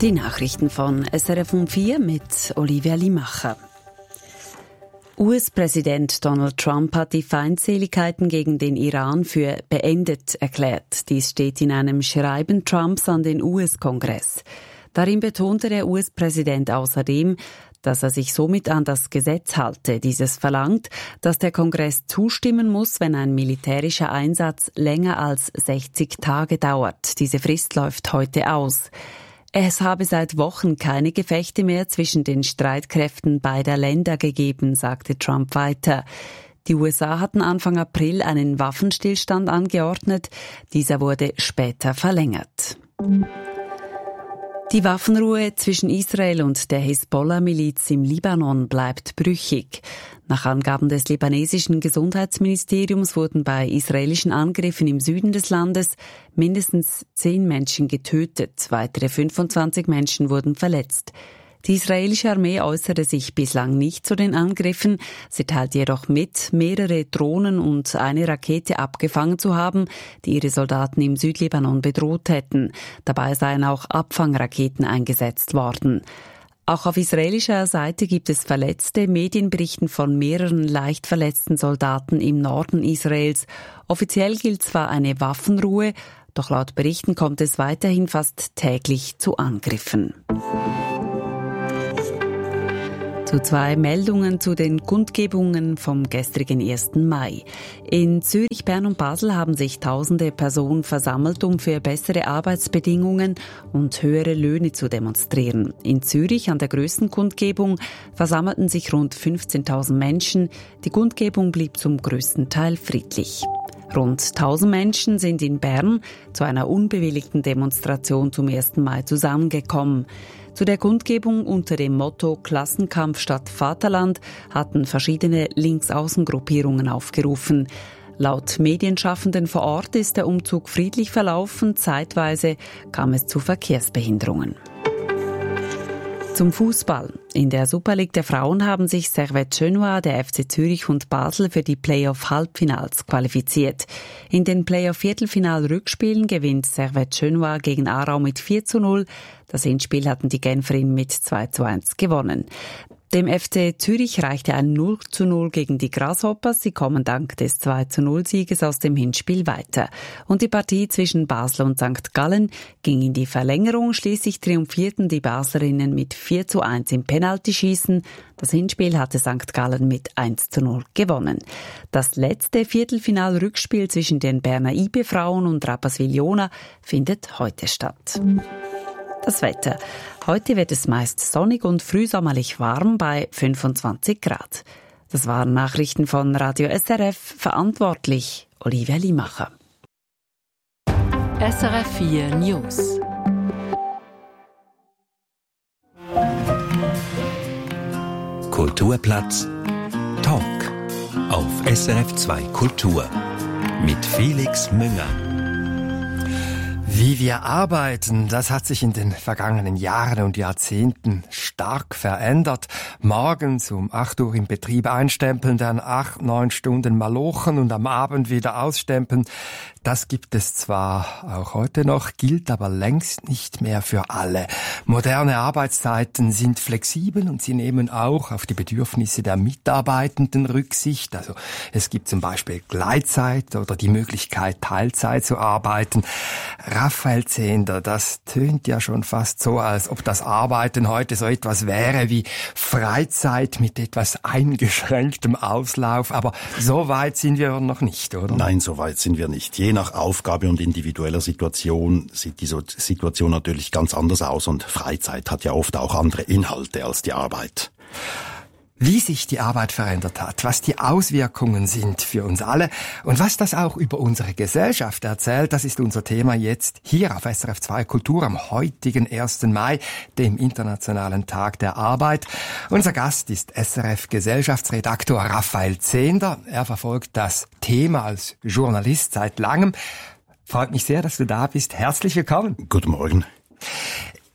Die Nachrichten von SRF um 4 mit Olivia Limacher. US-Präsident Donald Trump hat die Feindseligkeiten gegen den Iran für beendet erklärt. Dies steht in einem Schreiben Trumps an den US-Kongress. Darin betonte der US-Präsident außerdem, dass er sich somit an das Gesetz halte. Dieses verlangt, dass der Kongress zustimmen muss, wenn ein militärischer Einsatz länger als 60 Tage dauert. Diese Frist läuft heute aus. Es habe seit Wochen keine Gefechte mehr zwischen den Streitkräften beider Länder gegeben, sagte Trump weiter. Die USA hatten Anfang April einen Waffenstillstand angeordnet. Dieser wurde später verlängert. Die Waffenruhe zwischen Israel und der Hisbollah-Miliz im Libanon bleibt brüchig. Nach Angaben des libanesischen Gesundheitsministeriums wurden bei israelischen Angriffen im Süden des Landes mindestens 10 Menschen getötet. Weitere 25 Menschen wurden verletzt. Die israelische Armee äußerte sich bislang nicht zu den Angriffen. Sie teilt jedoch mit, mehrere Drohnen und eine Rakete abgefangen zu haben, die ihre Soldaten im Südlibanon bedroht hätten. Dabei seien auch Abfangraketen eingesetzt worden. Auch auf israelischer Seite gibt es Verletzte. Medien berichten von mehreren leicht verletzten Soldaten im Norden Israels. Offiziell gilt zwar eine Waffenruhe, doch laut Berichten kommt es weiterhin fast täglich zu Angriffen. Zu 2 Meldungen zu den Kundgebungen vom gestrigen 1. Mai. In Zürich, Bern und Basel haben sich tausende Personen versammelt, um für bessere Arbeitsbedingungen und höhere Löhne zu demonstrieren. In Zürich, an der grössten Kundgebung, versammelten sich rund 15.000 Menschen. Die Kundgebung blieb zum größten Teil friedlich. Rund 1.000 Menschen sind in Bern zu einer unbewilligten Demonstration zum 1. Mai zusammengekommen. Zu der Kundgebung unter dem Motto Klassenkampf statt Vaterland hatten verschiedene Linksaußengruppierungen aufgerufen. Laut Medienschaffenden vor Ort ist der Umzug friedlich verlaufen. Zeitweise kam es zu Verkehrsbehinderungen. Zum Fußball. In der Super League der Frauen haben sich Servette Genua, der FC Zürich und Basel für die Playoff-Halbfinals qualifiziert. In den Playoff-Viertelfinal-Rückspielen gewinnt Servette Genua gegen Aarau mit 4:0. Das Hinspiel hatten die Genferinnen mit 2:1 gewonnen. Dem FC Zürich reichte ein 0:0 gegen die Grasshoppers. Sie kommen dank des 2:0-Sieges aus dem Hinspiel weiter. Und die Partie zwischen Basel und St. Gallen ging in die Verlängerung. Schließlich triumphierten die Baslerinnen mit 4:1 im Penaltyschießen. Das Hinspiel hatte St. Gallen mit 1:0 gewonnen. Das letzte Viertelfinal-Rückspiel zwischen den Berner IB-Frauen und Rapperswil-Jona findet heute statt. Das Wetter. Heute wird es meist sonnig und frühsommerlich warm bei 25 Grad. Das waren Nachrichten von Radio SRF, verantwortlich Olivia Limacher. SRF 4 News. Kulturplatz Talk auf SRF 2 Kultur mit Felix Münger. Wie wir arbeiten, das hat sich in den vergangenen Jahren und Jahrzehnten stark verändert. Morgens um 8 Uhr im Betrieb einstempeln, dann 8-9 Stunden malochen und am Abend wieder ausstempeln. Das gibt es zwar auch heute noch, gilt aber längst nicht mehr für alle. Moderne Arbeitszeiten sind flexibel und sie nehmen auch auf die Bedürfnisse der Mitarbeitenden Rücksicht. Also es gibt zum Beispiel Gleitzeit oder die Möglichkeit, Teilzeit zu arbeiten. Raphael Zehnder, das tönt ja schon fast so, als ob das Arbeiten heute so etwas wäre wie Freizeit mit etwas eingeschränktem Auslauf. Aber so weit sind wir noch nicht, oder? Nein, so weit sind wir nicht. Je nach Aufgabe und individueller Situation sieht die Situation natürlich ganz anders aus und Freizeit hat ja oft auch andere Inhalte als die Arbeit. Wie sich die Arbeit verändert hat, was die Auswirkungen sind für uns alle und was das auch über unsere Gesellschaft erzählt, das ist unser Thema jetzt hier auf SRF 2 Kultur am heutigen 1. Mai, dem Internationalen Tag der Arbeit. Unser Gast ist SRF-Gesellschaftsredaktor Raphael Zehnder. Er verfolgt das Thema als Journalist seit langem. Freut mich sehr, dass du da bist. Herzlich willkommen. Guten Morgen.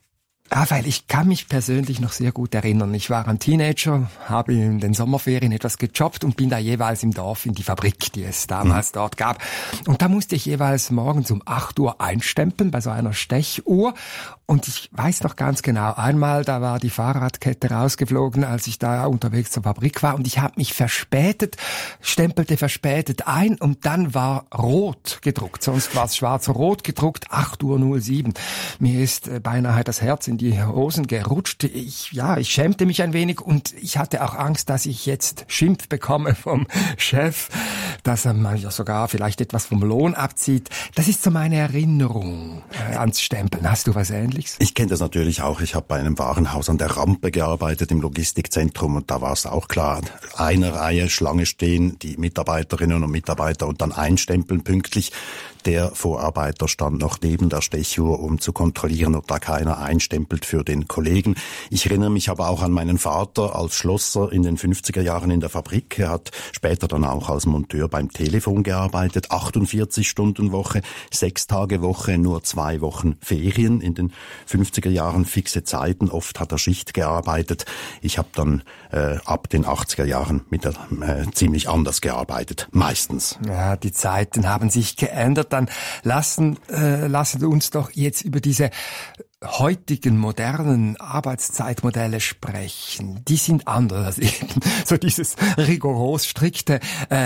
Weil ich kann mich persönlich noch sehr gut erinnern. Ich war ein Teenager, habe in den Sommerferien etwas gejobbt und bin da jeweils im Dorf in die Fabrik, die es damals dort gab. Und da musste ich jeweils morgens um 8 Uhr einstempeln bei so einer Stechuhr. Und ich weiß noch ganz genau, einmal, da war die Fahrradkette rausgeflogen, als ich da unterwegs zur Fabrik war und ich habe mich stempelte verspätet ein und dann war rot gedruckt. Sonst war es schwarz-rot gedruckt, 8:07 Uhr. Mir ist beinahe das Herz in die Hosen gerutscht. Ich schämte mich ein wenig und ich hatte auch Angst, dass ich jetzt Schimpf bekomme vom Chef, dass er mir sogar vielleicht etwas vom Lohn abzieht. Das ist so meine Erinnerung ans Stempeln. Hast du was Ähnliches? Ich kenne das natürlich auch. Ich habe bei einem Warenhaus an der Rampe gearbeitet im Logistikzentrum und da war es auch klar, eine Reihe Schlange stehen, die Mitarbeiterinnen und Mitarbeiter und dann einstempeln pünktlich. Der Vorarbeiter stand noch neben der Stechuhr, um zu kontrollieren, ob da keiner einstempelt für den Kollegen. Ich erinnere mich aber auch an meinen Vater als Schlosser in den 50er Jahren in der Fabrik. Er hat später dann auch als Monteur beim Telefon gearbeitet. 48-Stunden-Woche, 6-Tage-Woche, nur 2 Wochen Ferien. In den 50er Jahren fixe Zeiten. Oft hat er Schicht gearbeitet. Ich habe dann ab den 80er Jahren ziemlich anders gearbeitet. Meistens. Ja, die Zeiten haben sich geändert. Dann lassen uns doch jetzt über diese heutigen modernen Arbeitszeitmodelle sprechen. Die sind anders als eben so dieses rigoros strikte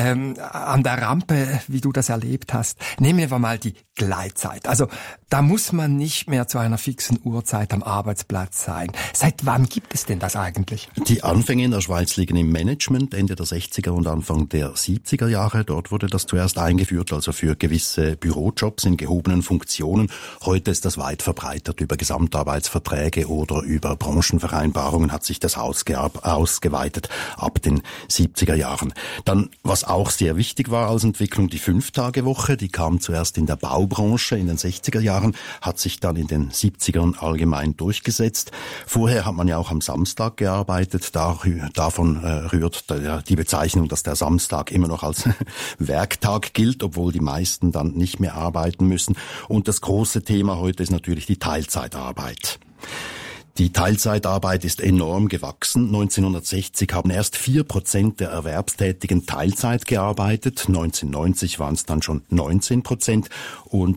an der Rampe, wie du das erlebt hast. Nehmen wir mal die Gleitzeit. Also da muss man nicht mehr zu einer fixen Uhrzeit am Arbeitsplatz sein. Seit wann gibt es denn das eigentlich? Die Anfänge in der Schweiz liegen im Management, Ende der 60er und Anfang der 70er Jahre. Dort wurde das zuerst eingeführt, also für gewisse Bürojobs in gehobenen Funktionen. Heute ist das weit verbreitet. Über Gesamtarbeitsverträge oder über Branchenvereinbarungen hat sich das ausgeweitet ab den 70er Jahren. Dann, was auch sehr wichtig war als Entwicklung, die 5-Tage-Woche. Die kam zuerst in der Baubranche in den 60er Jahren, hat sich dann in den 70ern allgemein durchgesetzt. Vorher hat man ja auch am Samstag gearbeitet. Davon rührt die Bezeichnung, dass der Samstag immer noch als Werktag gilt, obwohl die meisten dann nicht mehr arbeiten müssen. Und das große Thema heute ist natürlich die Teilzeitarbeit. Die Teilzeitarbeit ist enorm gewachsen. 1960 haben erst 4% der Erwerbstätigen Teilzeit gearbeitet. 1990 waren es dann schon 19% und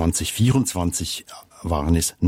2024 waren es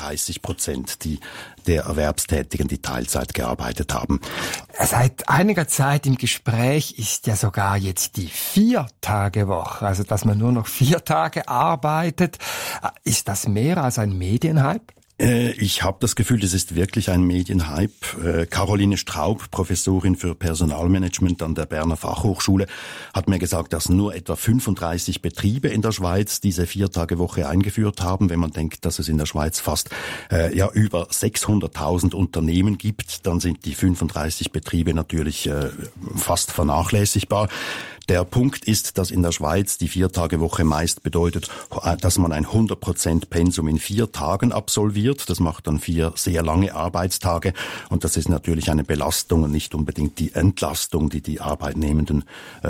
39%, der Erwerbstätigen, die Teilzeit gearbeitet haben. Seit einiger Zeit im Gespräch ist ja sogar jetzt die 4-Tage-Woche, also dass man nur noch 4 Tage arbeitet. Ist das mehr als ein Medienhype? Ich habe das Gefühl, das ist wirklich ein Medienhype. Caroline Straub, Professorin für Personalmanagement an der Berner Fachhochschule, hat mir gesagt, dass nur etwa 35 Betriebe in der Schweiz diese 4-Tage-Woche eingeführt haben. Wenn man denkt, dass es in der Schweiz fast über 600.000 Unternehmen gibt, dann sind die 35 Betriebe natürlich fast vernachlässigbar. Der Punkt ist, dass in der Schweiz die 4-Tage-Woche meist bedeutet, dass man ein 100% Pensum in 4 Tagen absolviert. Das macht dann 4 sehr lange Arbeitstage und das ist natürlich eine Belastung und nicht unbedingt die Entlastung, die die Arbeitnehmenden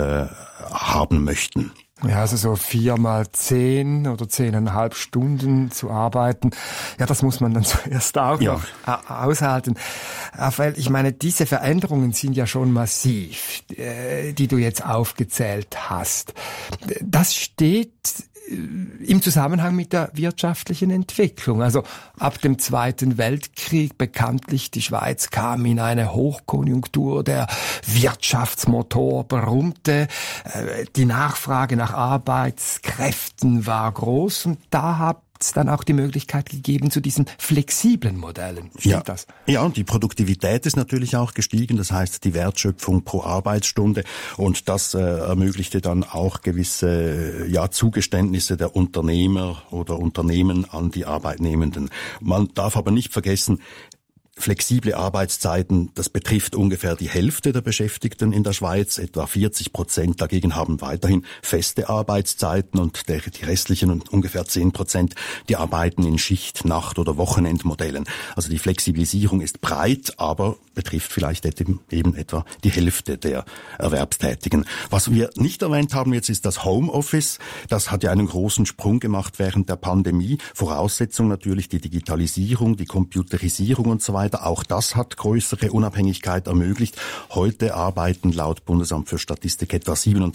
haben möchten. Ja, also so 4 mal 10 oder 10,5 Stunden zu arbeiten, ja, das muss man dann zuerst auch noch aushalten. Raphael, ich meine, diese Veränderungen sind ja schon massiv, die du jetzt aufgezählt hast. Das steht im Zusammenhang mit der wirtschaftlichen Entwicklung. Also ab dem Zweiten Weltkrieg bekanntlich, die Schweiz kam in eine Hochkonjunktur, der Wirtschaftsmotor brummte, die Nachfrage nach Arbeitskräften war groß und da hat es dann auch die Möglichkeit gegeben zu diesen flexiblen Modellen. Stimmt das? Ja, und die Produktivität ist natürlich auch gestiegen, das heißt die Wertschöpfung pro Arbeitsstunde und das ermöglichte dann auch gewisse Zugeständnisse der Unternehmer oder Unternehmen an die Arbeitnehmenden. Man darf aber nicht vergessen, flexible Arbeitszeiten, das betrifft ungefähr die Hälfte der Beschäftigten in der Schweiz, etwa 40% dagegen haben weiterhin feste Arbeitszeiten und die restlichen ungefähr 10%, die arbeiten in Schicht-, Nacht- oder Wochenendmodellen. Also die Flexibilisierung ist breit, aber betrifft vielleicht eben etwa die Hälfte der Erwerbstätigen. Was wir nicht erwähnt haben jetzt ist das Homeoffice. Das hat ja einen großen Sprung gemacht während der Pandemie. Voraussetzung natürlich die Digitalisierung, die Computerisierung und so weiter. Auch das hat größere Unabhängigkeit ermöglicht. Heute arbeiten laut Bundesamt für Statistik etwa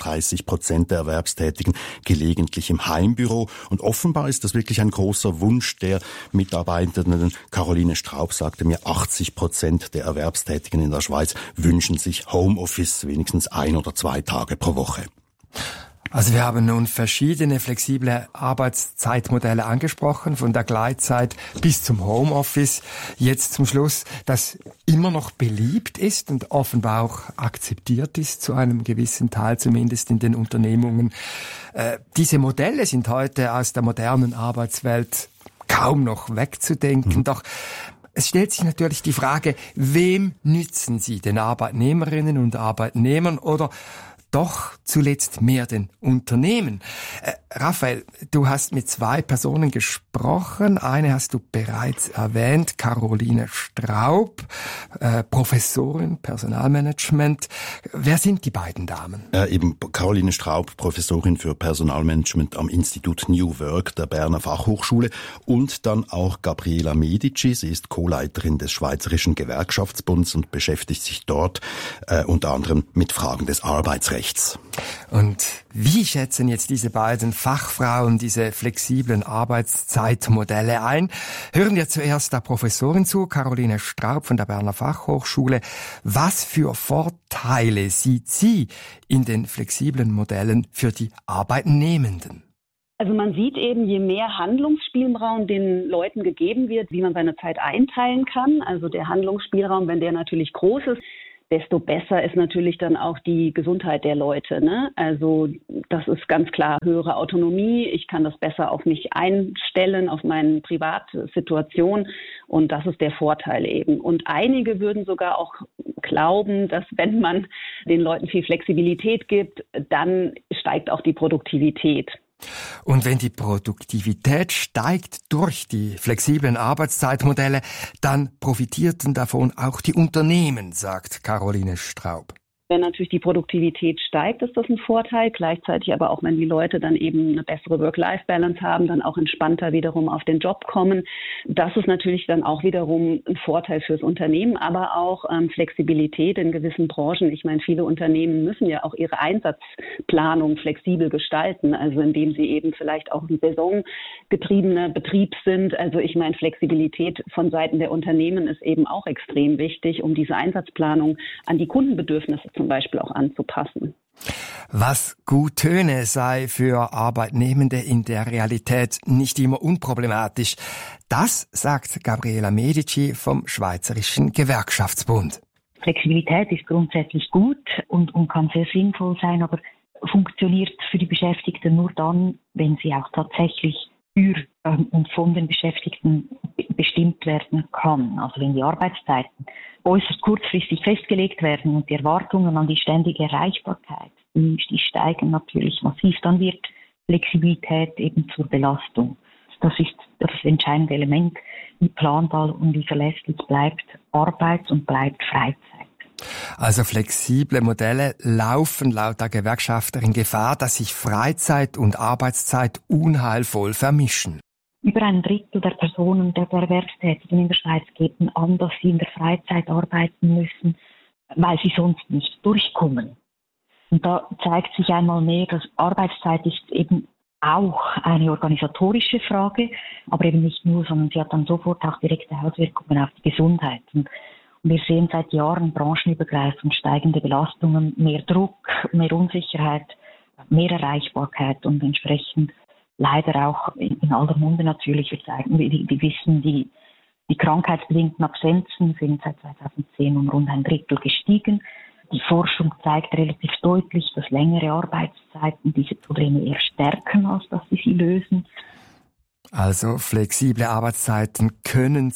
37% der Erwerbstätigen gelegentlich im Heimbüro. Und offenbar ist das wirklich ein großer Wunsch der Mitarbeitenden. Caroline Straub sagte mir, 80% der Erwerbstätigen in der Schweiz wünschen sich Homeoffice wenigstens 1 oder 2 Tage pro Woche. Also wir haben nun verschiedene flexible Arbeitszeitmodelle angesprochen, von der Gleitzeit bis zum Homeoffice. Jetzt zum Schluss, das immer noch beliebt ist und offenbar auch akzeptiert ist, zu einem gewissen Teil zumindest in den Unternehmungen. Diese Modelle sind heute aus der modernen Arbeitswelt kaum noch wegzudenken. Doch es stellt sich natürlich die Frage, wem nützen sie? Den Arbeitnehmerinnen und Arbeitnehmern oder doch zuletzt mehr den Unternehmen? Raphael, du hast mit 2 Personen gesprochen. Eine hast du bereits erwähnt, Caroline Straub, Professorin Personalmanagement. Wer sind die beiden Damen? Eben Caroline Straub, Professorin für Personalmanagement am Institut New Work der Berner Fachhochschule und dann auch Gabriela Medici. Sie ist Co-Leiterin des Schweizerischen Gewerkschaftsbunds und beschäftigt sich dort unter anderem mit Fragen des Arbeitsrechts. Und wie schätzen jetzt diese beiden Fachfrauen diese flexiblen Arbeitszeitmodelle ein? Hören wir zuerst der Professorin zu, Caroline Straub von der Berner Fachhochschule. Was für Vorteile sieht sie in den flexiblen Modellen für die Arbeitnehmenden? Also man sieht eben, je mehr Handlungsspielraum den Leuten gegeben wird, wie man seine Zeit einteilen kann, also der Handlungsspielraum, wenn der natürlich groß ist, desto besser ist natürlich dann auch die Gesundheit der Leute, ne? Also das ist ganz klar höhere Autonomie. Ich kann das besser auf mich einstellen, auf meine Privatsituation. Und das ist der Vorteil eben. Und einige würden sogar auch glauben, dass wenn man den Leuten viel Flexibilität gibt, dann steigt auch die Produktivität. Und wenn die Produktivität steigt durch die flexiblen Arbeitszeitmodelle, dann profitierten davon auch die Unternehmen, sagt Caroline Straub. Wenn natürlich die Produktivität steigt, ist das ein Vorteil. Gleichzeitig aber auch, wenn die Leute dann eben eine bessere Work-Life-Balance haben, dann auch entspannter wiederum auf den Job kommen. Das ist natürlich dann auch wiederum ein Vorteil fürs Unternehmen, aber auch Flexibilität in gewissen Branchen. Ich meine, viele Unternehmen müssen ja auch ihre Einsatzplanung flexibel gestalten, also indem sie eben vielleicht auch ein saisongetriebener Betrieb sind. Also ich meine, Flexibilität von Seiten der Unternehmen ist eben auch extrem wichtig, um diese Einsatzplanung an die Kundenbedürfnisse zum Beispiel auch anzupassen. Was gut töne, sei für Arbeitnehmende in der Realität nicht immer unproblematisch. Das sagt Gabriela Medici vom Schweizerischen Gewerkschaftsbund. Flexibilität ist grundsätzlich gut und kann sehr sinnvoll sein, aber funktioniert für die Beschäftigten nur dann, wenn sie auch tatsächlich für und von den Beschäftigten bestimmt werden kann. Also wenn die Arbeitszeiten äußerst kurzfristig festgelegt werden und die Erwartungen an die ständige Erreichbarkeit, die steigen natürlich massiv, dann wird Flexibilität eben zur Belastung. Das ist das entscheidende Element, wie planbar und wie verlässlich bleibt Arbeit und bleibt Freizeit. Also flexible Modelle laufen laut der Gewerkschafterin Gefahr, dass sich Freizeit und Arbeitszeit unheilvoll vermischen. Über ein Drittel der Personen, der Erwerbstätigen in der Schweiz geben an, dass sie in der Freizeit arbeiten müssen, weil sie sonst nicht durchkommen. Und da zeigt sich einmal mehr, dass Arbeitszeit ist eben auch eine organisatorische Frage, aber eben nicht nur, sondern sie hat dann sofort auch direkte Auswirkungen auf die Gesundheit. Und wir sehen seit Jahren branchenübergreifend steigende Belastungen, mehr Druck, mehr Unsicherheit, mehr Erreichbarkeit und entsprechend leider auch in aller Munde natürlich. Wir wissen, die krankheitsbedingten Absenzen sind seit 2010 um rund ein Drittel gestiegen. Die Forschung zeigt relativ deutlich, dass längere Arbeitszeiten diese Probleme eher stärken, als dass sie lösen. Also flexible Arbeitszeiten können zu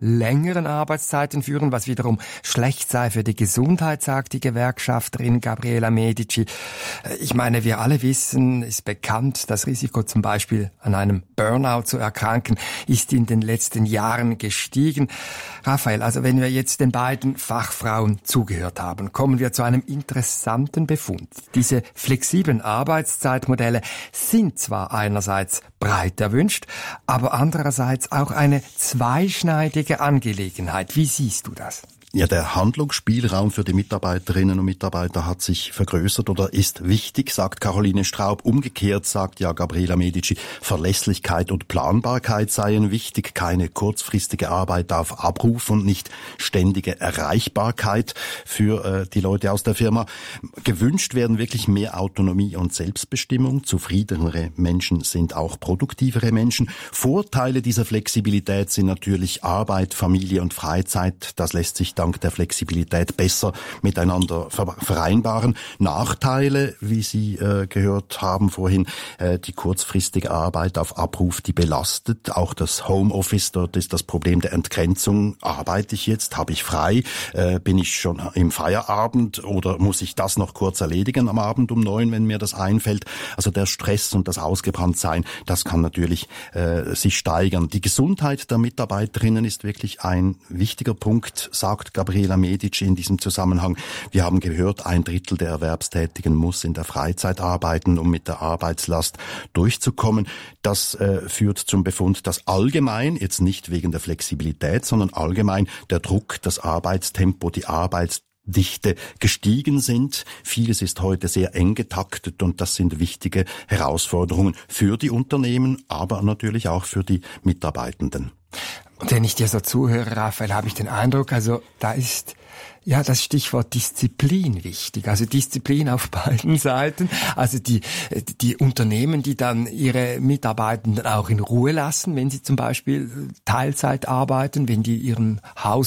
längeren Arbeitszeiten führen, was wiederum schlecht sei für die Gesundheit, sagt die Gewerkschafterin Gabriela Medici. Ich meine, wir alle wissen, ist bekannt, das Risiko zum Beispiel an einem Burnout zu erkranken, ist in den letzten Jahren gestiegen. Raphael, also wenn wir jetzt den beiden Fachfrauen zugehört haben, kommen wir zu einem interessanten Befund. Diese flexiblen Arbeitszeitmodelle sind zwar einerseits breit erwünscht, aber andererseits auch eine zweischneidige Angelegenheit. Wie siehst du das? Ja, der Handlungsspielraum für die Mitarbeiterinnen und Mitarbeiter hat sich vergrößert oder ist wichtig, sagt Caroline Straub. Umgekehrt sagt ja Gabriela Medici, Verlässlichkeit und Planbarkeit seien wichtig, keine kurzfristige Arbeit auf Abruf und nicht ständige Erreichbarkeit für die Leute aus der Firma. Gewünscht werden wirklich mehr Autonomie und Selbstbestimmung. Zufriedenere Menschen sind auch produktivere Menschen. Vorteile dieser Flexibilität sind natürlich Arbeit, Familie und Freizeit. Das lässt sich dank der Flexibilität besser miteinander vereinbaren. Nachteile, wie Sie gehört haben vorhin, die kurzfristige Arbeit auf Abruf, die belastet. Auch das Homeoffice, dort ist das Problem der Entgrenzung. Arbeite ich jetzt? Habe ich frei? Bin ich schon im Feierabend oder muss ich das noch kurz erledigen am Abend um 9, wenn mir das einfällt? Also der Stress und das Ausgebranntsein, das kann natürlich sich steigern. Die Gesundheit der Mitarbeiterinnen ist wirklich ein wichtiger Punkt, sagt Gabriela Medici in diesem Zusammenhang. Wir haben gehört, 1/3 der Erwerbstätigen muss in der Freizeit arbeiten, um mit der Arbeitslast durchzukommen. Das führt zum Befund, dass allgemein, jetzt nicht wegen der Flexibilität, sondern allgemein der Druck, das Arbeitstempo, die Arbeitsdichte gestiegen sind. Vieles ist heute sehr eng getaktet und das sind wichtige Herausforderungen für die Unternehmen, aber natürlich auch für die Mitarbeitenden. Und wenn ich dir so zuhöre, Raphael, habe ich den Eindruck, also da ist ja das Stichwort Disziplin wichtig. Also Disziplin auf beiden Seiten. Also die Unternehmen, die dann ihre Mitarbeitenden auch in Ruhe lassen, wenn sie zum Beispiel Teilzeit arbeiten, wenn die ihren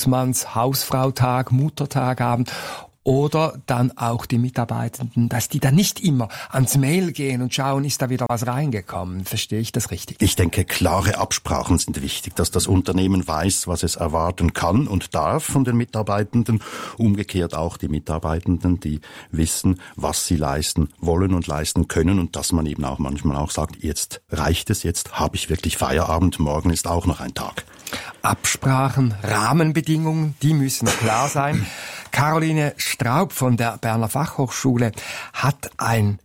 Hausfrautag, Muttertag haben. Oder dann auch die Mitarbeitenden, dass die dann nicht immer ans Mail gehen und schauen, ist da wieder was reingekommen. Verstehe ich das richtig? Ich denke, klare Absprachen sind wichtig, dass das Unternehmen weiß, was es erwarten kann und darf von den Mitarbeitenden. Umgekehrt auch die Mitarbeitenden, die wissen, was sie leisten wollen und leisten können und dass man eben auch manchmal auch sagt, jetzt reicht es, jetzt habe ich wirklich Feierabend, morgen ist auch noch ein Tag. Absprachen, Rahmenbedingungen, die müssen klar sein. Caroline Straub von der Berner Fachhochschule hat ein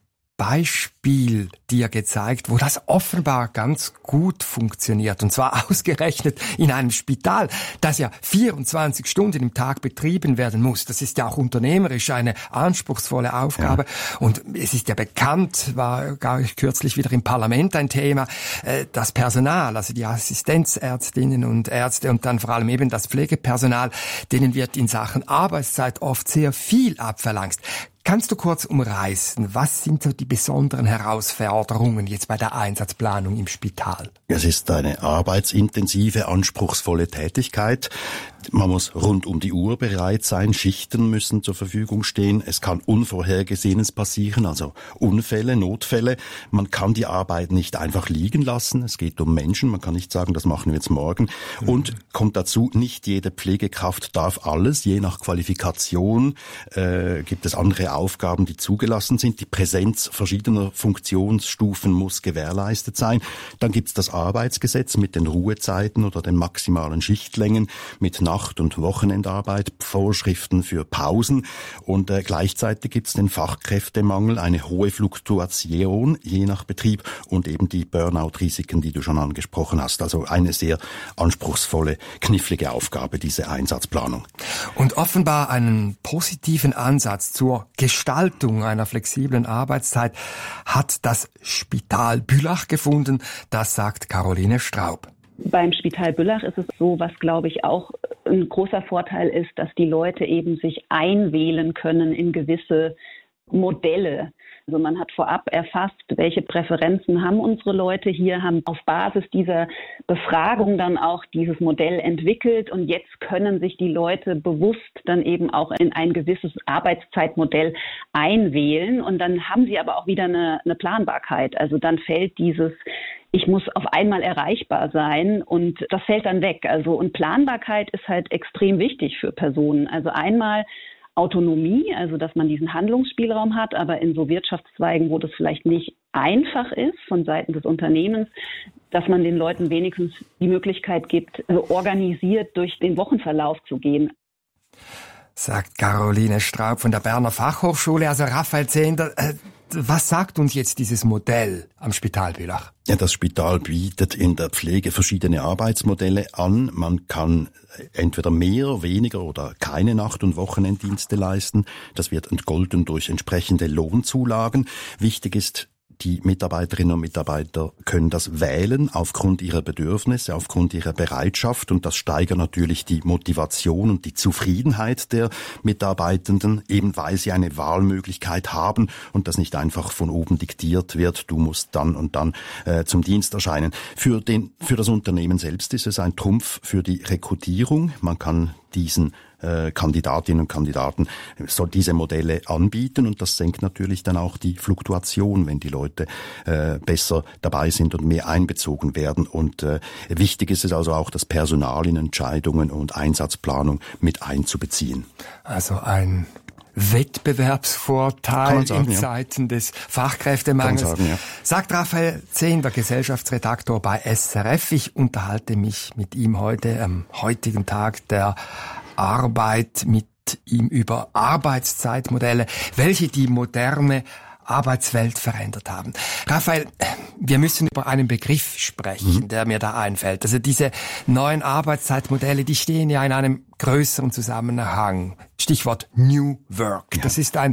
Beispiel dir gezeigt, wo das offenbar ganz gut funktioniert. Und zwar ausgerechnet in einem Spital, das ja 24 Stunden im Tag betrieben werden muss. Das ist ja auch unternehmerisch eine anspruchsvolle Aufgabe. Ja. Und es ist ja bekannt, war gar kürzlich wieder im Parlament ein Thema, das Personal, also die Assistenzärztinnen und Ärzte und dann vor allem eben das Pflegepersonal, denen wird in Sachen Arbeitszeit oft sehr viel abverlangt. Kannst du kurz umreißen, was sind so die besonderen Herausforderungen jetzt bei der Einsatzplanung im Spital? Es ist eine arbeitsintensive, anspruchsvolle Tätigkeit. Man muss rund um die Uhr bereit sein, Schichten müssen zur Verfügung stehen. Es kann Unvorhergesehenes passieren, also Unfälle, Notfälle. Man kann die Arbeit nicht einfach liegen lassen. Es geht um Menschen, man kann nicht sagen, das machen wir jetzt morgen. Und kommt dazu, nicht jede Pflegekraft darf alles. Je nach Qualifikation gibt es andere Aufgaben, die zugelassen sind. Die Präsenz verschiedener Funktionsstufen muss gewährleistet sein. Dann gibt es das Arbeitsgesetz mit den Ruhezeiten oder den maximalen Schichtlängen, mit Nacht- und Wochenendarbeit, Vorschriften für Pausen und gleichzeitig gibt es den Fachkräftemangel, eine hohe Fluktuation je nach Betrieb und eben die Burnout-Risiken, die du schon angesprochen hast. Also eine sehr anspruchsvolle, knifflige Aufgabe, diese Einsatzplanung. Und offenbar einen positiven Ansatz zur Gestaltung einer flexiblen Arbeitszeit hat das Spital Bülach gefunden, das sagt Caroline Straub. Beim Spital Bülach ist es so, was glaube ich auch ein großer Vorteil ist, dass die Leute eben sich einwählen können in gewisse Modelle. Also man hat vorab erfasst, welche Präferenzen haben unsere Leute hier, haben auf Basis dieser Befragung dann auch dieses Modell entwickelt und jetzt können sich die Leute bewusst dann eben auch in ein gewisses Arbeitszeitmodell einwählen und dann haben sie aber auch wieder eine Planbarkeit. Also dann fällt dieses ich muss auf einmal erreichbar sein und das fällt dann weg. Also und Planbarkeit ist halt extrem wichtig für Personen. Also einmal Autonomie, also dass man diesen Handlungsspielraum hat, aber in so Wirtschaftszweigen, wo das vielleicht nicht einfach ist von Seiten des Unternehmens, dass man den Leuten wenigstens die Möglichkeit gibt, organisiert durch den Wochenverlauf zu gehen. Sagt Caroline Straub von der Berner Fachhochschule. Also Raphael Zehnder, was sagt uns jetzt dieses Modell am Spital Bülach? Ja, das Spital bietet in der Pflege verschiedene Arbeitsmodelle an. Man kann entweder mehr, weniger oder keine Nacht- und Wochenenddienste leisten. Das wird entgolten durch entsprechende Lohnzulagen. Wichtig ist, die Mitarbeiterinnen und Mitarbeiter können das wählen aufgrund ihrer Bedürfnisse, aufgrund ihrer Bereitschaft und das steigert natürlich die Motivation und die Zufriedenheit der Mitarbeitenden, eben weil sie eine Wahlmöglichkeit haben und das nicht einfach von oben diktiert wird, du musst dann und dann zum Dienst erscheinen. Für das Unternehmen selbst ist es ein Trumpf für die Rekrutierung. Man kann diesen Kandidatinnen und Kandidaten diese Modelle anbieten und das senkt natürlich dann auch die Fluktuation, wenn die Leute besser dabei sind und mehr einbezogen werden und wichtig ist es also auch, das Personal in Entscheidungen und Einsatzplanung mit einzubeziehen. Also ein Wettbewerbsvorteil in Zeiten des Fachkräftemangels. Sagen, ja. Sagt Raphael Zehnder, Gesellschaftsredaktor bei SRF. Ich unterhalte mich mit ihm heute am heutigen Tag der Arbeit mit ihm über Arbeitszeitmodelle, welche die moderne Arbeitswelt verändert haben. Raphael, wir müssen über einen Begriff sprechen, der mir da einfällt. Also diese neuen Arbeitszeitmodelle, die stehen ja in einem größeren Zusammenhang. Stichwort New Work. Ja. Das ist ein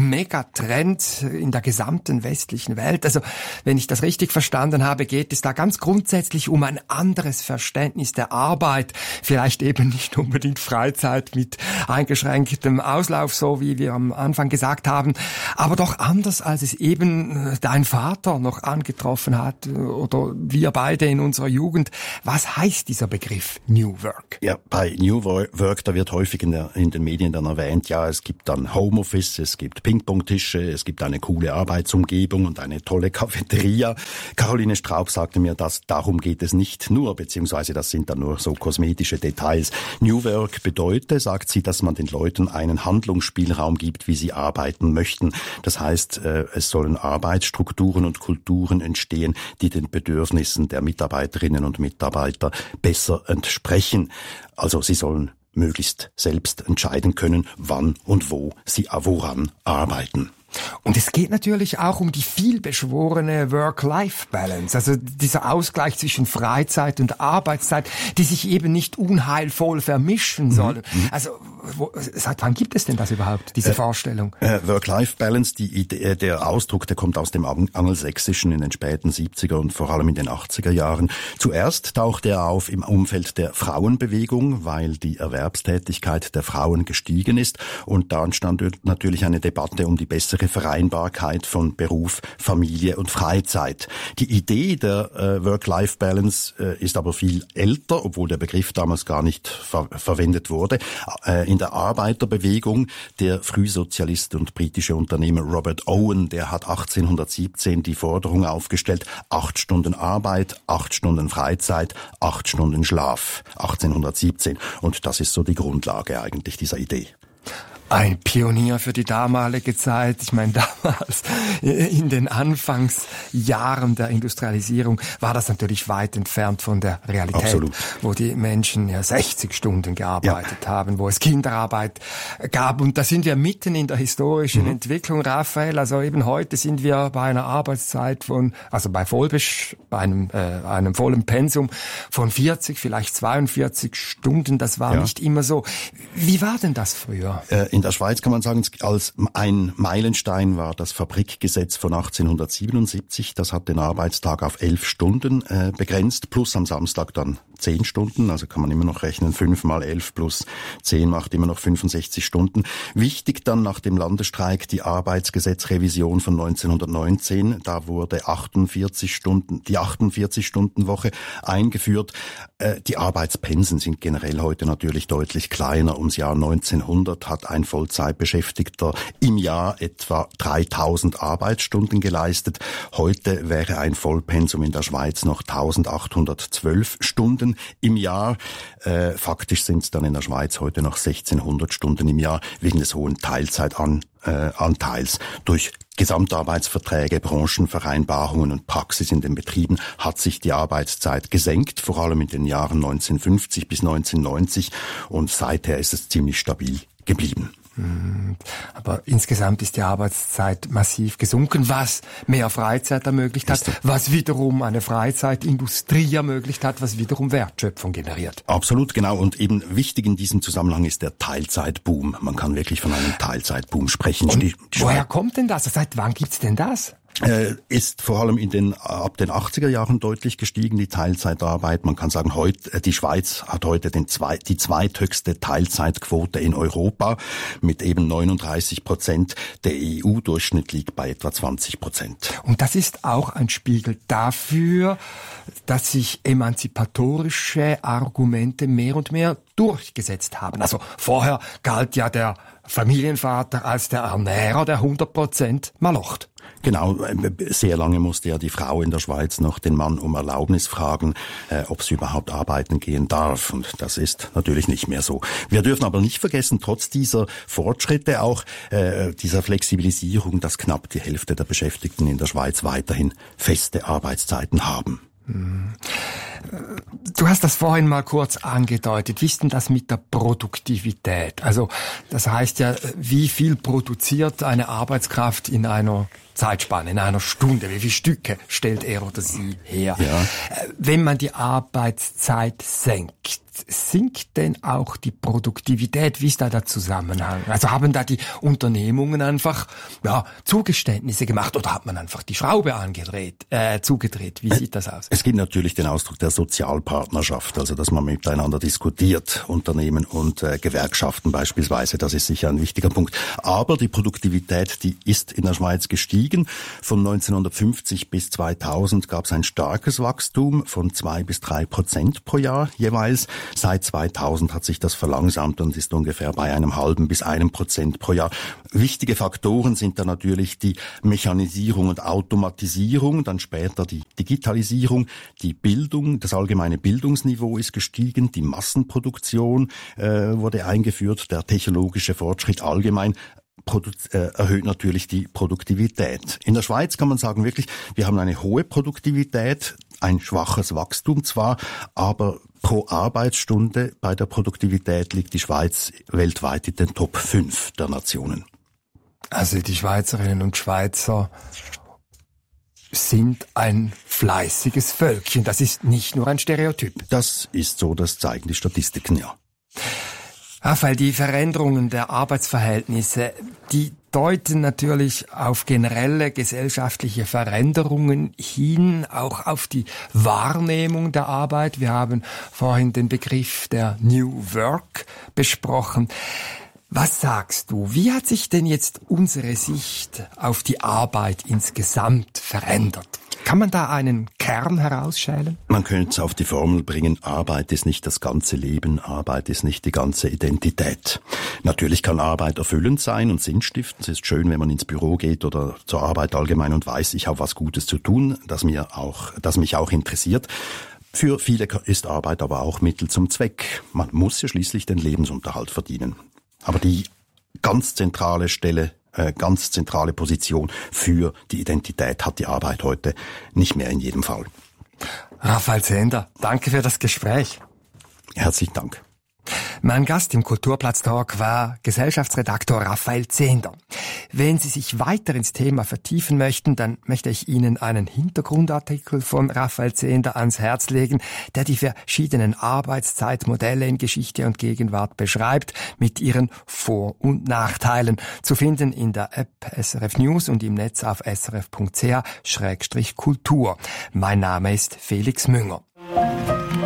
Megatrend in der gesamten westlichen Welt. Also, wenn ich das richtig verstanden habe, geht es da ganz grundsätzlich um ein anderes Verständnis der Arbeit. Vielleicht eben nicht unbedingt Freizeit mit eingeschränktem Auslauf, so wie wir am Anfang gesagt haben, aber doch anders, als es eben dein Vater noch angetroffen hat oder wir beide in unserer Jugend. Was heißt dieser Begriff New Work? Ja, bei New Work, da wird häufig in den Medien dann erwähnt, ja, es gibt dann Homeoffice, es gibt Ping-Pong-Tische, es gibt eine coole Arbeitsumgebung und eine tolle Cafeteria. Caroline Straub sagte mir, dass darum geht es nicht nur, beziehungsweise das sind dann nur so kosmetische Details. New Work bedeutet, sagt sie, dass man den Leuten einen Handlungsspielraum gibt, wie sie arbeiten möchten. Das heißt, es sollen Arbeitsstrukturen und Kulturen entstehen, die den Bedürfnissen der Mitarbeiterinnen und Mitarbeiter besser entsprechen. Also sie sollen möglichst selbst entscheiden können, wann und wo sie woran arbeiten. Und es geht natürlich auch um die vielbeschworene Work-Life-Balance, also dieser Ausgleich zwischen Freizeit und Arbeitszeit, die sich eben nicht unheilvoll vermischen soll. Also seit wann gibt es denn das überhaupt, diese Vorstellung? Work-Life-Balance, die Idee, der Ausdruck, der kommt aus dem Angelsächsischen in den späten 70er und vor allem in den 80er Jahren. Zuerst tauchte er auf im Umfeld der Frauenbewegung, weil die Erwerbstätigkeit der Frauen gestiegen ist und da entstand natürlich eine Debatte um die bessere Vereinbarkeit von Beruf, Familie und Freizeit. Die Idee der Work-Life-Balance ist aber viel älter, obwohl der Begriff damals gar nicht verwendet wurde. In der Arbeiterbewegung, der Frühsozialist und britische Unternehmer Robert Owen, der hat 1817 die Forderung aufgestellt, 8 Stunden Arbeit, 8 Stunden Freizeit, 8 Stunden Schlaf. 1817. Und das ist so die Grundlage eigentlich dieser Idee. Ein Pionier für die damalige Zeit. Ich meine, damals in den Anfangsjahren der Industrialisierung war das natürlich weit entfernt von der Realität. Absolut. Wo die Menschen ja 60 Stunden gearbeitet haben, wo es Kinderarbeit gab. Und da sind wir mitten in der historischen Entwicklung, Raphael. Also eben heute sind wir bei einer Arbeitszeit bei einem vollen Pensum von 40, vielleicht 42 Stunden. Das war nicht immer so. Wie war denn das früher? In der Schweiz kann man sagen, als ein Meilenstein war das Fabrikgesetz von 1877. Das hat den Arbeitstag auf 11 Stunden begrenzt, plus am Samstag dann 10 Stunden, also kann man immer noch rechnen, 5 mal 11 plus 10 macht immer noch 65 Stunden. Wichtig dann nach dem Landesstreik die Arbeitsgesetzrevision von 1919, da wurde die 48-Stunden-Woche eingeführt. Die Arbeitspensen sind generell heute natürlich deutlich kleiner. Ums Jahr 1900 hat ein Vollzeitbeschäftigter im Jahr etwa 3000 Arbeitsstunden geleistet. Heute wäre ein Vollpensum in der Schweiz noch 1812 Stunden im Jahr. Faktisch sind es dann in der Schweiz heute noch 1600 Stunden im Jahr wegen des hohen Teilzeitanteils. Durch Gesamtarbeitsverträge, Branchenvereinbarungen und Praxis in den Betrieben hat sich die Arbeitszeit gesenkt, vor allem in den Jahren 1950 bis 1990, und seither ist es ziemlich stabil geblieben. Aber insgesamt ist die Arbeitszeit massiv gesunken, was mehr Freizeit ermöglicht hat, was wiederum eine Freizeitindustrie ermöglicht hat, was wiederum Wertschöpfung generiert. Absolut, genau. Und eben wichtig in diesem Zusammenhang ist der Teilzeitboom. Man kann wirklich von einem Teilzeitboom sprechen. Und woher kommt denn das? Seit wann gibt's denn das? Ist vor allem ab den 80er Jahren deutlich gestiegen, die Teilzeitarbeit. Man kann sagen, die Schweiz hat heute die zweithöchste Teilzeitquote in Europa mit eben 39%. Der EU-Durchschnitt liegt bei etwa 20%. Und das ist auch ein Spiegel dafür, dass sich emanzipatorische Argumente mehr und mehr durchgesetzt haben. Also vorher galt ja der Familienvater als der Ernährer, der 100% malocht. Genau, sehr lange musste ja die Frau in der Schweiz noch den Mann um Erlaubnis fragen, ob sie überhaupt arbeiten gehen darf. Und das ist natürlich nicht mehr so. Wir dürfen aber nicht vergessen, trotz dieser Fortschritte, auch dieser Flexibilisierung, dass knapp die Hälfte der Beschäftigten in der Schweiz weiterhin feste Arbeitszeiten haben. Du hast das vorhin mal kurz angedeutet. Wie ist denn das mit der Produktivität? Also das heißt ja, wie viel produziert eine Arbeitskraft in einer Zeitspanne, in einer Stunde? Wie viele Stücke stellt er oder sie her? Ja. Wenn man die Arbeitszeit senkt, sinkt denn auch die Produktivität? Wie ist da der Zusammenhang? Also haben da die Unternehmungen einfach Zugeständnisse gemacht oder hat man einfach die Schraube zugedreht? Wie sieht das aus? Es gibt natürlich den Ausdruck der Sozialpartnerschaft, also dass man miteinander diskutiert, Unternehmen und Gewerkschaften beispielsweise. Das ist sicher ein wichtiger Punkt. Aber die Produktivität, die ist in der Schweiz gestiegen. Von 1950 bis 2000 gab es ein starkes Wachstum von 2-3% pro Jahr jeweils. Seit 2000 hat sich das verlangsamt und ist ungefähr bei 0,5 bis 1% pro Jahr. Wichtige Faktoren sind da natürlich die Mechanisierung und Automatisierung, dann später die Digitalisierung, die Bildung, das allgemeine Bildungsniveau ist gestiegen, die Massenproduktion wurde eingeführt, der technologische Fortschritt allgemein erhöht natürlich die Produktivität. In der Schweiz kann man sagen wirklich, wir haben eine hohe Produktivität, ein schwaches Wachstum zwar, aber pro Arbeitsstunde bei der Produktivität liegt die Schweiz weltweit in den Top 5 der Nationen. Also die Schweizerinnen und Schweizer sind ein fleißiges Völkchen. Das ist nicht nur ein Stereotyp. Das ist so, das zeigen die Statistiken, ja. Raphael, die Veränderungen der Arbeitsverhältnisse, die deuten natürlich auf generelle gesellschaftliche Veränderungen hin, auch auf die Wahrnehmung der Arbeit. Wir haben vorhin den Begriff der New Work besprochen. Was sagst du? Wie hat sich denn jetzt unsere Sicht auf die Arbeit insgesamt verändert? Kann man da einen Kern herausschälen? Man könnte es auf die Formel bringen, Arbeit ist nicht das ganze Leben, Arbeit ist nicht die ganze Identität. Natürlich kann Arbeit erfüllend sein und sinnstiftend. Es ist schön, wenn man ins Büro geht oder zur Arbeit allgemein und weiß, ich habe was Gutes zu tun, das mich auch interessiert. Für viele ist Arbeit aber auch Mittel zum Zweck. Man muss ja schließlich den Lebensunterhalt verdienen. Aber die ganz zentrale Position für die Identität hat die Arbeit heute nicht mehr in jedem Fall. Raphael Zehnder, danke für das Gespräch. Herzlichen Dank. Mein Gast im Kulturplatz-Talk war Gesellschaftsredaktor Raphael Zehnder. Wenn Sie sich weiter ins Thema vertiefen möchten, dann möchte ich Ihnen einen Hintergrundartikel von Raphael Zehnder ans Herz legen, der die verschiedenen Arbeitszeitmodelle in Geschichte und Gegenwart beschreibt, mit ihren Vor- und Nachteilen. Zu finden in der App SRF News und im Netz auf srf.ch/kultur. Mein Name ist Felix Münger.